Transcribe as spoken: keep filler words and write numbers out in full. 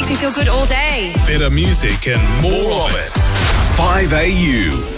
makes me feel good all day. Better music and more of it. five A U.